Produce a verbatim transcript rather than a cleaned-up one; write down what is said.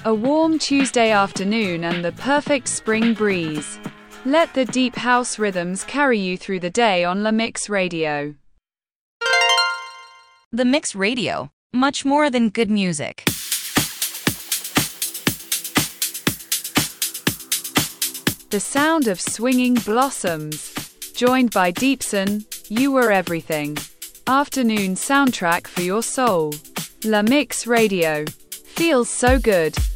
A warm Tuesday afternoon and the perfect spring breeze. Let the deep house rhythms carry you through the day on La Mix Radio. The Mix Radio, much more than good music. The sound of swinging blossoms. Joined by Deepson, You Were Everything. Afternoon soundtrack for your soul. La Mix Radio. Feels so good.